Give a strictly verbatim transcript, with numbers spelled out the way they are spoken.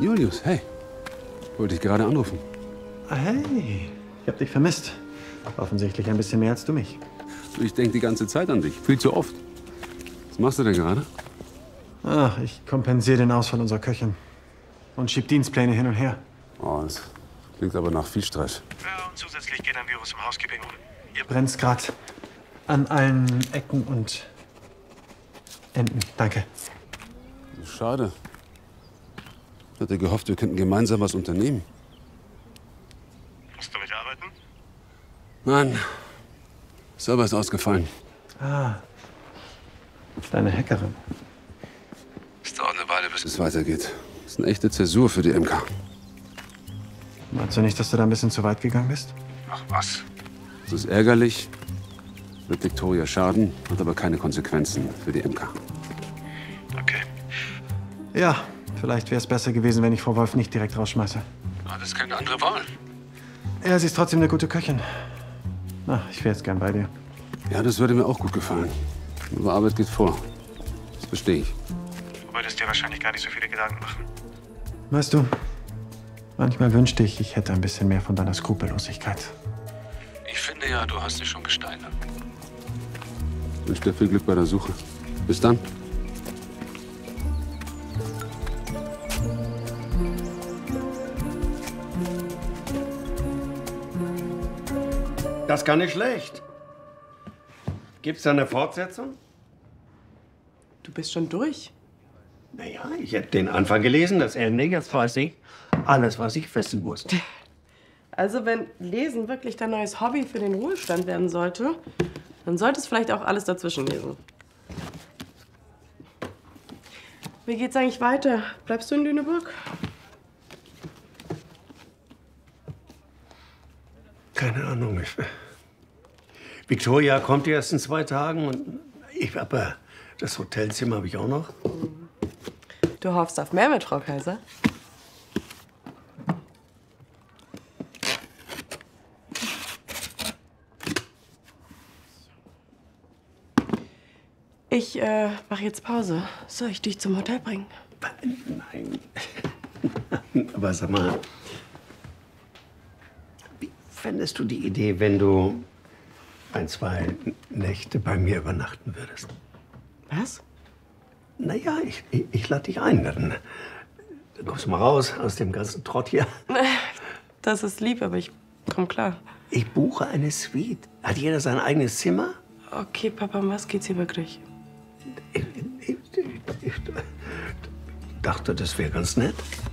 Julius, hey. Wollte ich gerade anrufen. Ah, hey, ich hab dich vermisst. Offensichtlich ein bisschen mehr als du mich. Du, ich denke die ganze Zeit an dich. Viel zu oft. Was machst du denn gerade? Ach, ich kompensiere den Ausfall unserer Köchin. Und schieb Dienstpläne hin und her. Oh, das klingt aber nach viel Stress. Ja, und zusätzlich geht ein Virus im Housekeeping um. Ihr brennt's grad an allen Ecken und Enden. Danke. Schade. Ich hatte gehofft, wir könnten gemeinsam was unternehmen. Musst du mitarbeiten? Nein. Server ist ausgefallen. Ah. Deine Hackerin. Es dauert eine Weile, bis es weitergeht. Das ist eine echte Zäsur für die M K. Meinst du nicht, dass du da ein bisschen zu weit gegangen bist? Ach was? Es ist ärgerlich, wird Victoria schaden, hat aber keine Konsequenzen für die M K. Okay. Ja, vielleicht wäre es besser gewesen, wenn ich Frau Wolf nicht direkt rausschmeiße. Ah, das ist keine andere Wahl. Ja, sie ist trotzdem eine gute Köchin. Na, ich wäre jetzt gern bei dir. Ja, das würde mir auch gut gefallen. Aber Arbeit geht vor. Das verstehe ich. Du wolltest dir wahrscheinlich gar nicht so viele Gedanken machen. Weißt du, manchmal wünschte ich, ich hätte ein bisschen mehr von deiner Skrupellosigkeit. Ich finde ja, du hast dich schon gesteigert. Ich wünsche dir viel Glück bei der Suche. Bis dann. Das ist gar nicht schlecht. Gibt's da eine Fortsetzung? Du bist schon durch. Naja, ich hätte den Anfang gelesen, das Ende. Jetzt weiß ich alles, was ich wissen musste. Also wenn Lesen wirklich dein neues Hobby für den Ruhestand werden sollte, dann solltest du vielleicht auch alles dazwischen lesen. Wie geht's eigentlich weiter? Bleibst du in Lüneburg? Keine Ahnung. Ich, Victoria kommt erst in zwei Tagen und ich aber das Hotelzimmer habe ich auch noch. Du hoffst auf mehr mit Frau Kaiser? Ich äh, mache jetzt Pause. Soll ich dich zum Hotel bringen? Nein. Aber sag mal, wie fändest du die Idee, wenn du ein, zwei Nächte bei mir übernachten würdest? Was? Naja, ich, ich, ich lade dich ein. Dann, dann kommst du mal raus aus dem ganzen Trott hier. Das ist lieb, aber ich komm klar. Ich buche eine Suite. Hat jeder sein eigenes Zimmer? Okay, Papa, um was geht's hier wirklich? Ich, ich, ich, ich dachte, das wäre ganz nett.